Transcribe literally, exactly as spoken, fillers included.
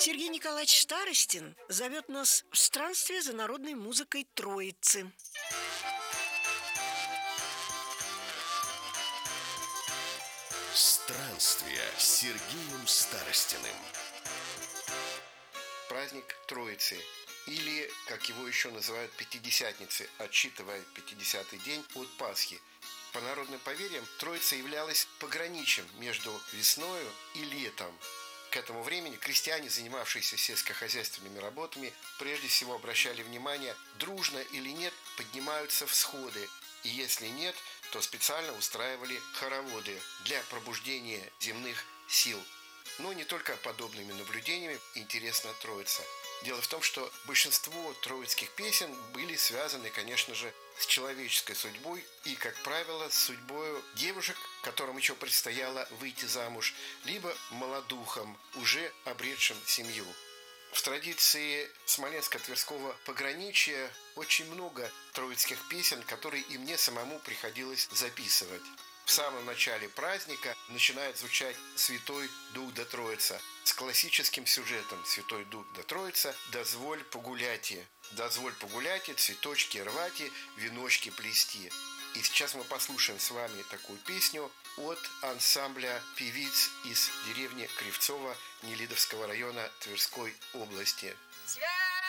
Сергей Николаевич Старостин зовет нас в странствие за народной музыкой Троицы. Странствие с Сергеем Старостиным. Праздник Троицы, или, как его еще называют, Пятидесятницы, отсчитывая пятидесятый день от Пасхи. По народным поверьям, Троица являлась пограничьем между весною и летом. К этому времени крестьяне, занимавшиеся сельскохозяйственными работами, прежде всего обращали внимание, дружно или нет поднимаются всходы, и если нет, то специально устраивали хороводы для пробуждения земных сил. Но не только подобными наблюдениями интересна Троица. Дело в том, что большинство троицких песен были связаны, конечно же, с человеческой судьбой и, как правило, с судьбой девушек, которым еще предстояло выйти замуж, либо молодухам, уже обретшим семью. В традиции Смоленско-Тверского пограничья очень много троицких песен, которые и мне самому приходилось записывать. В самом начале праздника начинает звучать «Святой Дух да Троица» с классическим сюжетом «Святой Дух да Троица, дозволь погуляйте, дозволь погуляйте, цветочки рвати, веночки плести». И сейчас мы послушаем с вами такую песню от ансамбля певиц из деревни Кривцово Нелидовского района Тверской области. Свят